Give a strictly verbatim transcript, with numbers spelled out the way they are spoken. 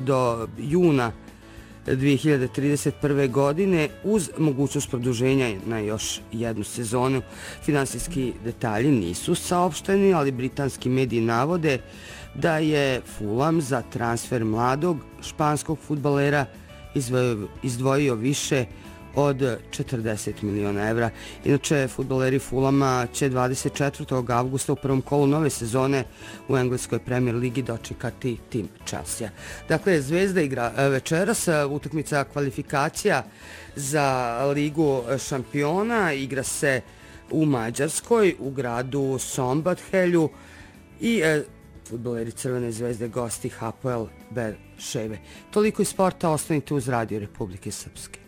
do juna dvije hiljade trideset prve. godine uz mogućnost produženja na još jednu sezonu. Finansijski detalji nisu saopšteni, ali britanski mediji navode da je Fulham za transfer mladog španskog fudbalera izdvojio, izdvojio više od četrdeset miliona evra. Inače, fudbaleri Fulhama će dvadeset četvrtog avgusta u prvom kolu nove sezone u engleskoj Premier ligi dočekati tim Chelsea. Dakle, Zvezda igra večeras, utakmica kvalifikacija za Ligu šampiona, igra se u Mađarskoj, u gradu Sombathelju i e, fudbaleri Crvene zvezde gosti Hapoel Beerševe. Toliko iz sporta, ostanite uz Radio Republike Srpske.